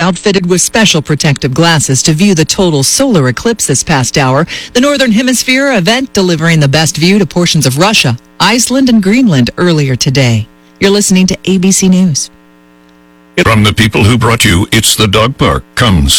outfitted with special protective glasses to view the total solar eclipse this past hour. The Northern Hemisphere event delivering the best view to portions of Russia, Iceland, and Greenland earlier today. You're listening to ABC News. From the people who brought you It's the Dog Park comes